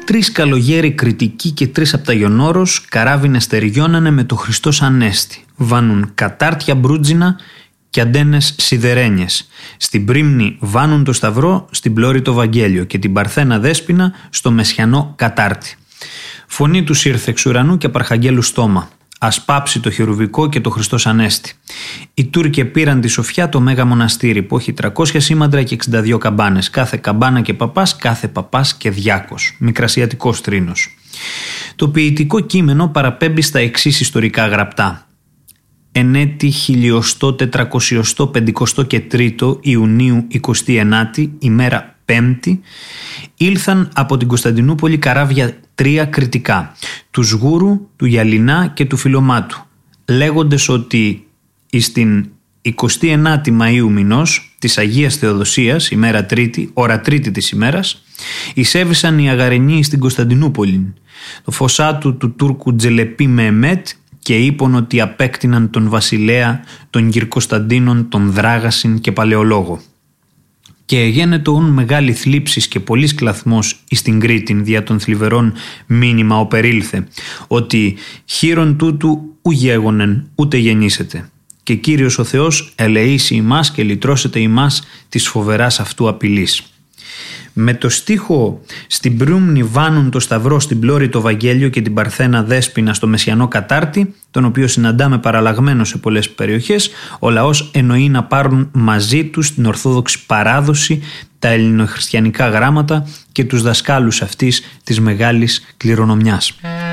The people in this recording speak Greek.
3 καλογέροι Κρητικοί και 3 απ' τα Ιωνόρος καράβι στεριώνανε με το Χριστός Ανέστη. Βάνουν κατάρτια μπρούτζινα και αντένες σιδερένιες. Στην Πρίμνη βάνουν το Σταυρό, στην Πλώρη το Βαγγέλιο και την Παρθένα Δέσποινα στο Μεσιανό κατάρτι. Φωνή τους ήρθε εξ ουρανού και απαρχαγγέλου στόμα. Ας πάψει το χερουβικό και το Χριστός Ανέστη. Οι Τούρκοι πήραν τη Σοφιά, το Μέγα Μοναστήρι που έχει 300 σήμαντρα και 62 καμπάνες. Κάθε καμπάνα και παπάς, κάθε παπάς και διάκος. Μικρασιατικός τρίνος. Το ποιητικό κείμενο παραπέμπει στα εξής ιστορικά γραπτά. Εν έτη 1453 Ιουνίου 29η, ημέρα Πέμπτη, ήλθαν από την Κωνσταντινούπολη καράβια 3 κρητικά, του Σγούρου, του Γιαλινά και του Φιλομάτου, λέγοντες ότι στην 29η Μαΐου μηνός της Αγίας Θεοδοσίας, ημέρα Τρίτη, ώρα Τρίτη της ημέρας, εισέβησαν οι Αγαρενοί στην Κωνσταντινούπολη. Το φωσάτου του Τούρκου Τζελεπί Μεεμέτ και είπαν ότι απέκτηναν τον βασιλέα των Κυρκωνσταντίνων, τον Δράγασιν και Παλαιολόγο. Και γένετο ούν μεγάλη θλίψης και πολύς κλαθμός εις την Κρήτην δια των θλιβερών μήνυμα οπερήλθε, ότι χείρον τούτου ου γέγονεν ούτε γεννήσετε. Και Κύριος ο Θεός ελεήσει ημάς και λυτρώσετε ημάς της φοβεράς αυτού απειλής. Με το στίχο «Στην Πρίμνη βάνουν το Σταυρό, στην Πλώρη το Βαγγέλιο και την Παρθένα Δέσποινα στο Μεσιανό κατάρτι», τον οποίο συναντάμε παραλλαγμένο σε πολλές περιοχές, ο λαός εννοεί να πάρουν μαζί τους την Ορθόδοξη παράδοση, τα ελληνοχριστιανικά γράμματα και τους δασκάλους αυτής της μεγάλης κληρονομιάς.